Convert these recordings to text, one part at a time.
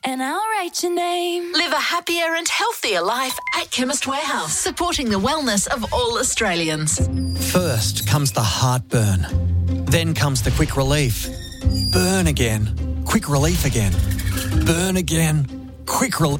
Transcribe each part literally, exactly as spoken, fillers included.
and I'll write your name. Live a happier and healthier life at Chemist Warehouse, supporting the wellness of all Australians. First comes the heartburn. Then comes the quick relief. Burn again. Quick relief again. Burn again. Quick relief.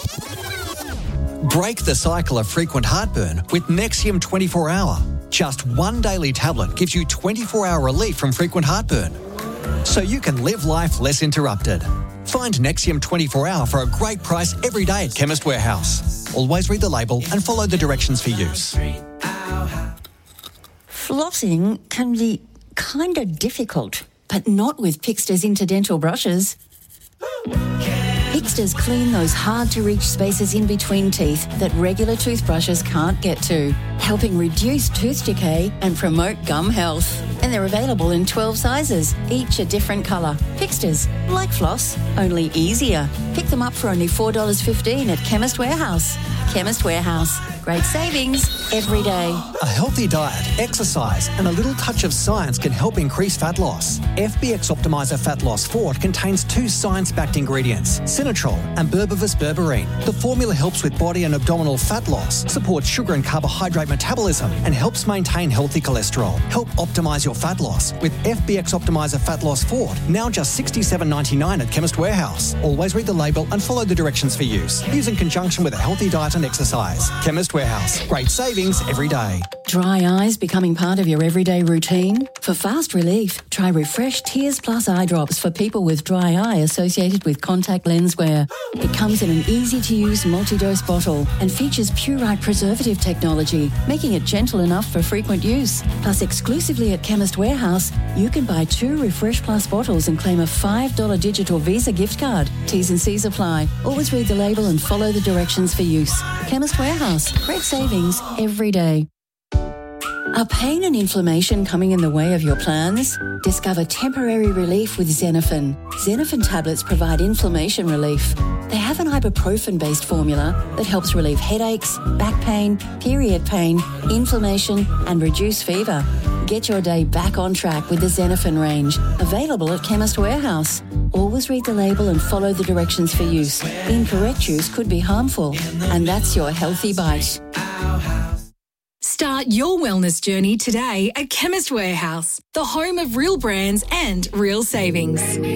Break the cycle of frequent heartburn with Nexium twenty-four hour. Just one daily tablet gives you twenty-four hour relief from frequent heartburn, so you can live life less interrupted. Find Nexium twenty-four hour for a great price every day at Chemist Warehouse. Always read the label and follow the directions for use. Flossing can be kind of difficult, but not with Pixter's interdental brushes. Pixter's clean those hard-to-reach spaces in between teeth that regular toothbrushes can't get to, helping reduce tooth decay and promote gum health. And they're available in twelve sizes, each a different colour. Pixter's, like floss, only easier. Pick them up for only four dollars fifteen at Chemist Warehouse. Chemist Warehouse. Great savings every day. A healthy diet, exercise, and a little touch of science can help increase fat loss. F B X Optimizer Fat Loss Fort contains two science-backed ingredients, Sinatrol and Berberis berberine. The formula helps with body and abdominal fat loss, supports sugar and carbohydrate metabolism, and helps maintain healthy cholesterol. Help optimise your fat loss with F B X Optimizer Fat Loss Fort, now just sixty-seven dollars ninety-nine at Chemist Warehouse. Always read the label and follow the directions for use. Use in conjunction with a healthy diet and exercise. Chemist Warehouse. Great savings every day. Dry eyes becoming part of your everyday routine? For fast relief, try Refresh Tears Plus eye drops for people with dry eye associated with contact lens wear. It comes in an easy-to-use multi-dose bottle and features Purite preservative technology, making it gentle enough for frequent use. Plus, exclusively at Chemist Warehouse, you can buy two Refresh Plus bottles and claim a five dollars digital Visa gift card. T's and C's apply. Always read the label and follow the directions for use. Chemist Warehouse. Great savings every day. Are pain and inflammation coming in the way of your plans? Discover temporary relief with Xenophon. Xenophon tablets provide inflammation relief. They have an ibuprofen-based formula that helps relieve headaches, back pain, period pain, inflammation, and reduce fever. Get your day back on track with the Xenophon range, available at Chemist Warehouse. Always read the label and follow the directions for use. Incorrect use could be harmful, and that's your healthy bite. Start your wellness journey today at Chemist Warehouse, the home of real brands and real savings.